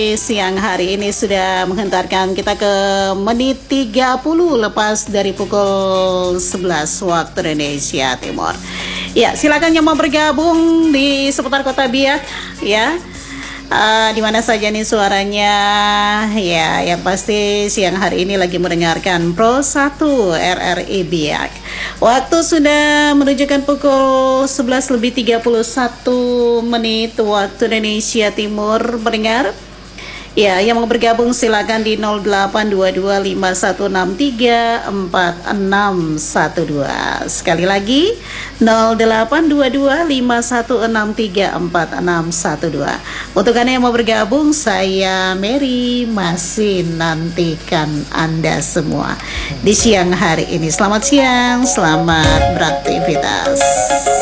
Siang hari ini sudah menghantarkan kita ke menit 30 lepas dari pukul 11 waktu Indonesia Timur. Ya, silakan yang mau bergabung di seputar Kota Biak ya. Di mana saja nih suaranya ya, yang pasti siang hari ini lagi mendengarkan Pro 1 RRI Biak. Waktu sudah menunjukkan pukul 11:31 waktu Indonesia Timur. Mendengar? Ya, yang mau bergabung silakan di 082251634612. Sekali lagi 082251634612. Untuk Anda yang mau bergabung, saya Mary masih nantikan Anda semua di siang hari ini. Selamat siang, selamat beraktivitas.